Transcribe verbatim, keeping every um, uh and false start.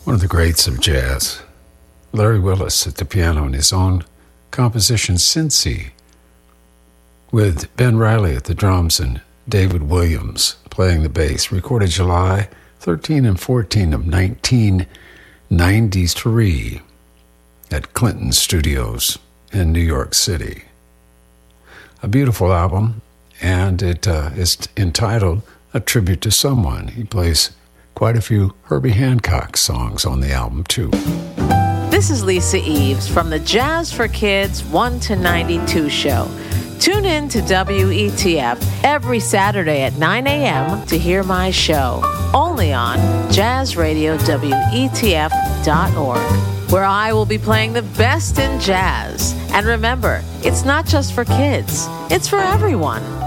One of the greats of jazz, Larry Willis at the piano in his own composition, Cincy, with Ben Riley at the drums and David Williams playing the bass, recorded July thirteenth and fourteenth of nineteen ninety-three at Clinton Studios in New York City. A beautiful album, and it uh, is entitled A Tribute to Someone. He plays quite a few Herbie Hancock songs on the album, too. This is Lisa Eves from the Jazz for Kids one to ninety-two show. Tune in to W E T F every Saturday at nine a.m. to hear my show, only on jazz radio W E T F dot org, where I will be playing the best in jazz. And remember, it's not just for kids, it's for everyone.